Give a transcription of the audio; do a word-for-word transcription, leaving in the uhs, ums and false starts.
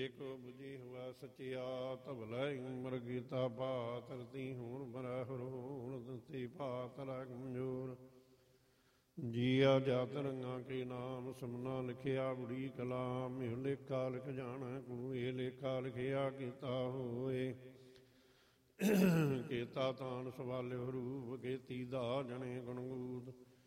ਕੋ ਬੁਝੀ ਹੁਆ ਸਚਿਆ ਤਬਲੇ ਉਮਰ ਗੀਤਾ ਪਾ ਧਰਤੀ ਹੋਣ ਬਰਾ ਹਰੋਣ ਦੰਤੀ ਪਾ ਤਰਾ ਕਮਜ਼ੋਰ ਜੀਆ ਜਾਤ ਰੰਗਾਂ ਕੇ ਨਾਮ ਸਮਨਾ ਲਿਖਿਆ ਬੜੀ ਕਲਾਮ ਇਹ ਲੇਖਾ ਲਿਖ ਜਾਣਾ ਕੋ ਇਹ ਲੇਖਾ ਲਿਖਿਆ ਕੀਤਾ ਹੋਏ ਕੀਤਾ ਤਾਨ ਸਵਾਲਿਓ ਰੂਪ ਕੀਤੀ ਦਾ ਜਣੇ ਗੁਣਗੂਤ